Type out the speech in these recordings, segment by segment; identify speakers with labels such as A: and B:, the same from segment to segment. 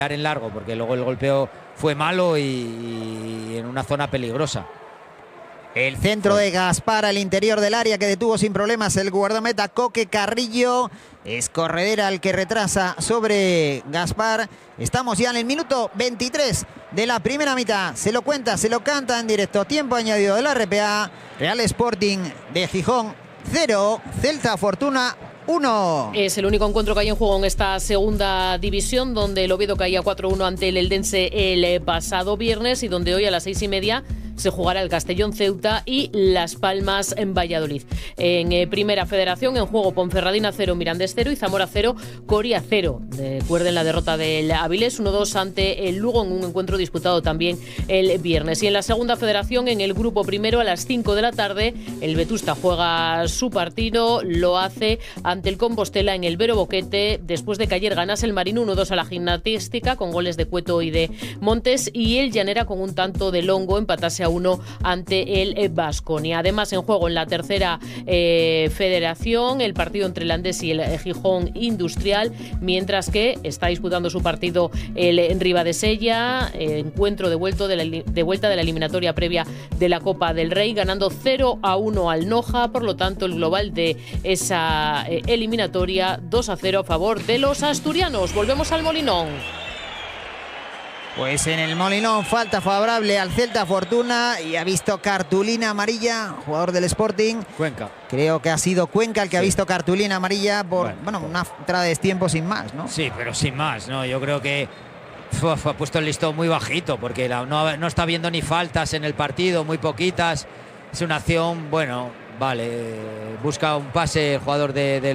A: en largo, porque luego el golpeo fue malo y en una zona peligrosa.
B: El centro de Gaspar al interior del área que detuvo sin problemas el guardameta Coque Carrillo. Es Corredera el que retrasa sobre Gaspar. Estamos ya en el minuto 23 de la primera mitad. Se lo cuenta, se lo canta en directo. Tiempo añadido de la RPA. Real Sporting de Gijón 0, Celta Fortuna 1.
C: Es el único encuentro que hay en juego en esta segunda división, donde el Oviedo caía 4-1 ante el Eldense el pasado viernes y donde hoy a las 6:30 se jugará el Castellón Ceuta y Las Palmas en Valladolid. En Primera Federación, en juego Ponferradina 0, Mirandés 0 y Zamora 0, Coria 0. Recuerden la derrota del Avilés 1-2 ante el Lugo en un encuentro disputado también el viernes. Y en la Segunda Federación, en el grupo primero, a las 5 de la tarde, el Vetusta juega su partido, lo hace ante el Compostela en el Vero Boquete, después de que ayer ganase el Marino 1-2 a la Gimnástica, con goles de Cueto y de Montes, y el Llanera con un tanto de Longo empatase a 1 ante el Baskonia. Además, en juego en la Tercera Federación, el partido entre el Andés y el Gijón Industrial, mientras que está disputando su partido el Ribadesella, encuentro de vuelta de la eliminatoria previa de la Copa del Rey, ganando 0-1 al Noja. Por lo tanto, el global de esa eliminatoria 2-0 a favor de los asturianos. Volvemos al Molinón.
B: Pues en el Molinón falta favorable al Celta Fortuna y ha visto cartulina amarilla, jugador del Sporting.
A: Cuenca.
B: Creo que ha sido Cuenca el que ha visto cartulina amarilla por una entrada de destiempo sin más, ¿no?
A: Sí, pero sin más, ¿no? Yo creo que ha puesto el listón muy bajito porque no está viendo ni faltas en el partido, muy poquitas. Es una acción, bueno, vale, busca un pase el jugador del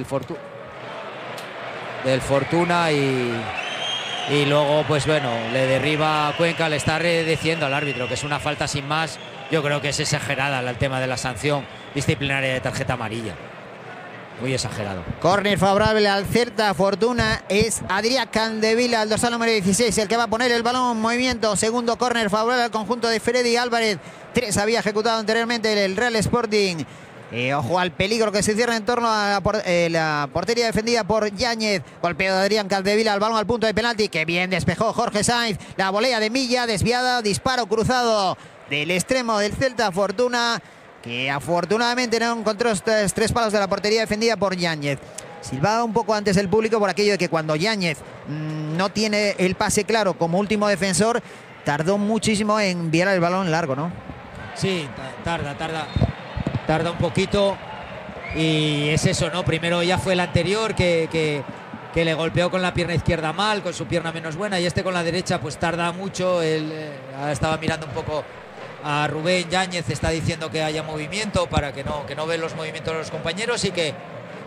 A: Fortuna y luego, pues bueno, le derriba a Cuenca, le está diciendo al árbitro que es una falta sin más. Yo creo que es exagerada el tema de la sanción disciplinaria de tarjeta amarilla. Muy exagerado.
B: Córner favorable al Celta Fortuna. Es Adrián Candevila, el dorsal número 16, el que va a poner el balón en movimiento. Segundo córner favorable al conjunto de Freddy Álvarez. 3 había ejecutado anteriormente el Real Sporting. Ojo al peligro que se cierra en torno a la portería defendida por Yáñez. Golpeo de Adrián Caldevila al balón al punto de penalti. Que bien despejó Jorge Sainz. La volea de Milla, desviada, disparo cruzado del extremo del Celta Fortuna, que afortunadamente no encontró estos 3 palos de la portería defendida por Yáñez. Silbaba un poco antes el público por aquello de que cuando Yáñez no tiene el pase claro como último defensor, tardó muchísimo en enviar el balón largo, ¿no?
A: Sí, tarda un poquito y es eso, ¿no? Primero ya fue el anterior que le golpeó con la pierna izquierda mal, con su pierna menos buena, y este con la derecha pues tarda mucho. Él estaba mirando un poco a Rubén Yáñez, está diciendo que haya movimiento para que no ve los movimientos de los compañeros y que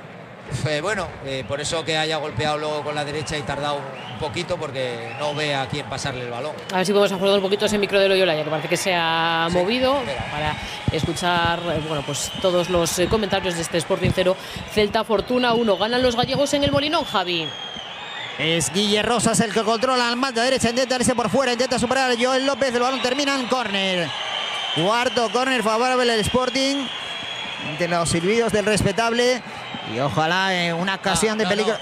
A: por eso que haya golpeado luego con la derecha y tardado un poquito porque no ve a quién pasarle el balón.
C: A ver si podemos ajustar un poquito ese micro de Loyola, ya que parece que se ha movido, para escuchar pues todos los comentarios de este Sporting 0, Celta Fortuna 1. Ganan los gallegos en el Molinón, Javi.
B: Es Guille Rosas el que controla al manda derecha, intenta irse por fuera, intenta superar a Joel López, el balón termina en córner. Cuarto córner favorable al Sporting, entre los silbidos del respetable. Y ojalá una ocasión de peligro.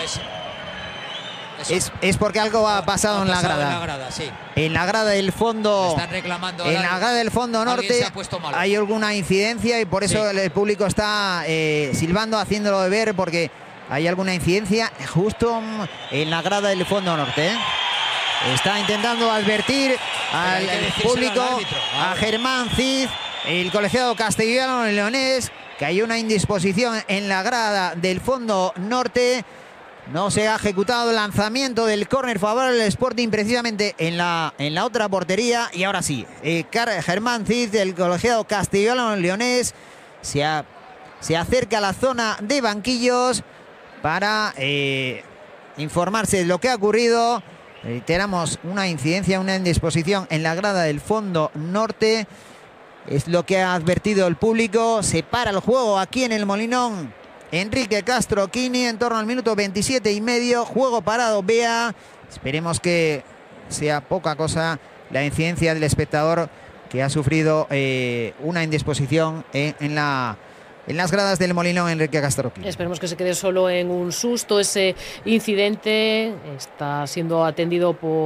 B: Es porque algo ha pasado en la grada.
A: En la grada, sí.
B: En la grada del fondo.
A: Están reclamando.
B: En la grada del fondo norte hay alguna incidencia y por eso el público está silbando, haciéndolo de ver, porque hay alguna incidencia justo en la grada del fondo norte. Está intentando advertir al público, a Germán Cid, el colegiado castellano-leonés, que hay una indisposición en la grada del fondo norte. No se ha ejecutado el lanzamiento del córner favorable al Sporting precisamente en la otra portería. Y ahora sí, Germán Cid, el colegiado castellano-leonés, se acerca a la zona de banquillos para informarse de lo que ha ocurrido. Reiteramos, una incidencia, una indisposición en la grada del fondo norte. Es lo que ha advertido el público. Se para el juego aquí en el Molinón. Enrique Castro Quini en torno al minuto 27,5. Juego parado, vea. Esperemos que sea poca cosa la incidencia del espectador que ha sufrido una indisposición en la en las gradas del Molinón, Enrique Castroquí.
C: Esperemos que se quede solo en un susto ese incidente. Está siendo atendido por